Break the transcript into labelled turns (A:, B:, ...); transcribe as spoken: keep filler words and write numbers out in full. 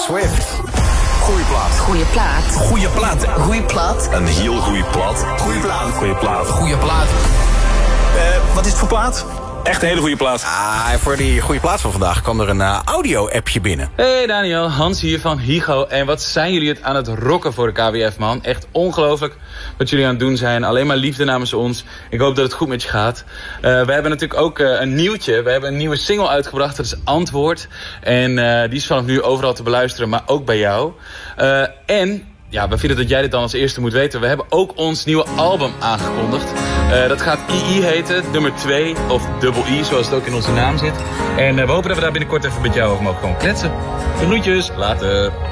A: Swift. Goeie plaat.
B: Goeie plaat.
C: Goeie plaat.
B: Goeie plaat.
A: Een heel goeie plaat.
C: Goeie plaat.
A: Goeie plaat.
C: Goeie plaat.
A: Uh, wat is het voor plaat?
C: Echt een hele goede plaat.
A: Ah, en voor die goede plaat van vandaag kwam er een uh, audio-appje binnen.
D: Hey Daniel, Hans hier van Higo. En wat zijn jullie het aan het rocken voor de K W F, man. Echt ongelooflijk wat jullie aan het doen zijn. Alleen maar liefde namens ons. Ik hoop dat het goed met je gaat. Uh, we hebben natuurlijk ook uh, een nieuwtje. We hebben een nieuwe single uitgebracht. Dat is Antwoord. En uh, die is vanaf nu overal te beluisteren, maar ook bij jou. Uh, en... Ja, we vinden dat jij dit dan als eerste moet weten. We hebben ook ons nieuwe album aangekondigd. Uh, dat gaat I I heten, nummer twee, of dubbel I, zoals het ook in onze naam zit. En uh, we hopen dat we daar binnenkort even met jou over mogen komen kletsen. De groetjes, later.